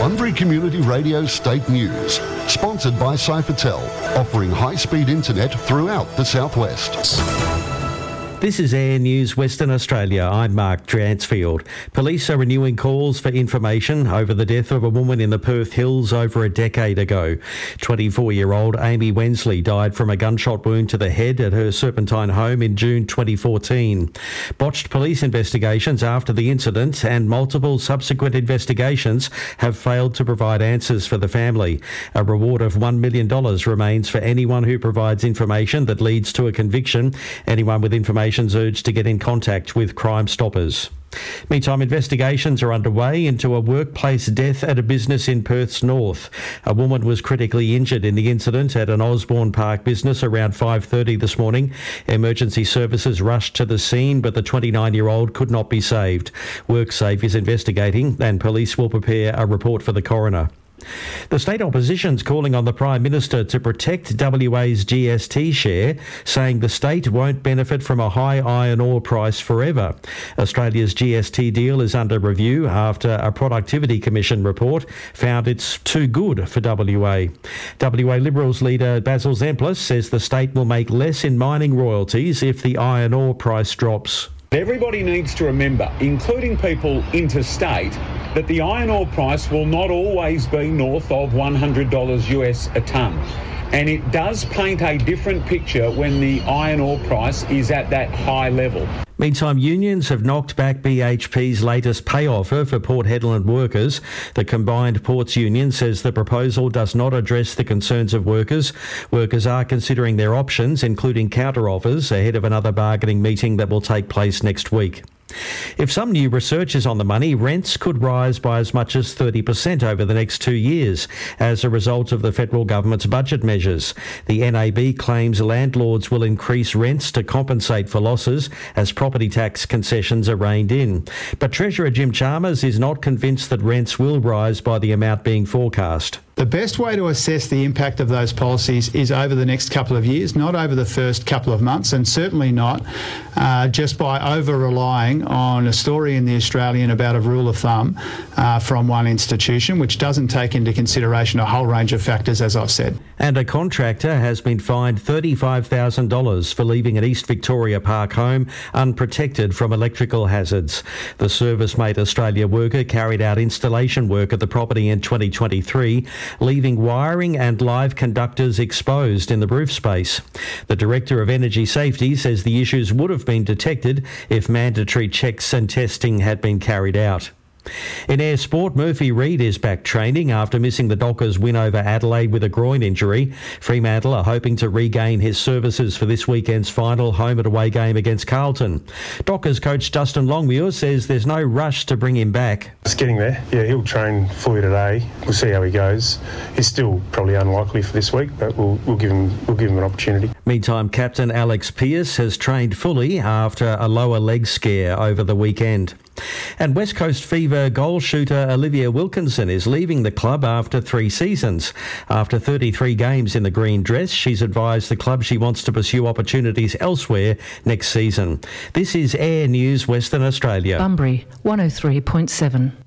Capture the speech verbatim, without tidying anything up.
Bunbury Community Radio State News, sponsored by Cyphertel, offering high-speed internet throughout the southwest. This is Air News Western Australia. I'm Mark Dransfield. Police are renewing calls for information over the death of a woman in the Perth Hills over a decade ago. twenty-four-year-old Amy Wensley died from a gunshot wound to the head at her Serpentine home in June twenty fourteen. Botched police investigations after the incident and multiple subsequent investigations have failed to provide answers for the family. A reward of one million dollars remains for anyone who provides information that leads to a conviction. Anyone with information is urged to get in contact with Crime Stoppers. Meantime, investigations are underway into a workplace death at a business in Perth's north. A woman was critically injured in the incident at an Osborne Park business around five thirty this morning. Emergency services rushed to the scene, but the twenty-nine-year-old could not be saved. WorkSafe is investigating and police will prepare a report for the coroner. The state opposition's calling on the Prime Minister to protect W A's G S T share, saying the state won't benefit from a high iron ore price forever. Australia's G S T deal is under review after a Productivity Commission report found it's too good for W A. W A Liberals leader Basil Zemplis says the state will make less in mining royalties if the iron ore price drops. Everybody needs to remember, including people interstate, that the iron ore price will not always be north of one hundred dollars U S a tonne. And it does paint a different picture when the iron ore price is at that high level. Meantime, unions have knocked back B H P's latest pay offer for Port Hedland workers. The combined ports union says the proposal does not address the concerns of workers. Workers are considering their options, including counter-offers, ahead of another bargaining meeting that will take place next week. If some new research is on the money, rents could rise by as much as thirty percent over the next two years as a result of the federal government's budget measures. The N A B claims landlords will increase rents to compensate for losses as property tax concessions are reined in. But Treasurer Jim Chalmers is not convinced that rents will rise by the amount being forecast. The best way to assess the impact of those policies is over the next couple of years, not over the first couple of months, and certainly not uh, just by over-relying on a story in The Australian about a rule of thumb uh, from one institution, which doesn't take into consideration a whole range of factors, as I've said. And a contractor has been fined thirty-five thousand dollars for leaving an East Victoria Park home unprotected from electrical hazards. The Service-Mate Australia worker carried out installation work at the property in twenty twenty-three, leaving wiring and live conductors exposed in the roof space. The Director of Energy Safety says the issues would have been detected if mandatory checks and testing had been carried out. In air sport, Murphy Reid is back training after missing the Dockers' win over Adelaide with a groin injury. Fremantle are hoping to regain his services for this weekend's final home and away game against Carlton. Dockers coach Justin Longmuir says there's no rush to bring him back. It's getting there. Yeah, he'll train fully today. We'll see how he goes. He's still probably unlikely for this week, but we'll, we'll give him we'll give him an opportunity. Meantime, captain Alex Pearce has trained fully after a lower leg scare over the weekend. And West Coast Fever goal shooter Olivia Wilkinson is leaving the club after three seasons. After thirty-three games in the green dress, she's advised the club she wants to pursue opportunities elsewhere next season. This is Air News Western Australia. Bunbury, one oh three point seven.